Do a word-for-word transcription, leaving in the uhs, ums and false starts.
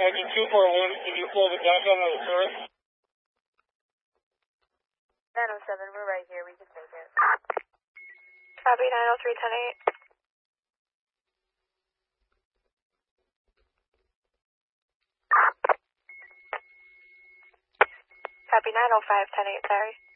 Viking two four one, can you pull the dash on the service? nine oh seven, we're right here, we can take it. Copy nine oh three, ten eight. Copy nine oh five, ten eight, sorry.